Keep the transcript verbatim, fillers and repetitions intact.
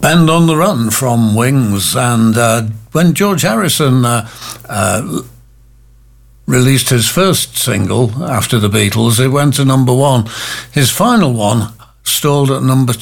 Band on the Run from Wings. And uh, when George Harrison uh, uh, released his first single after the Beatles, it went to number one. His final one stalled at number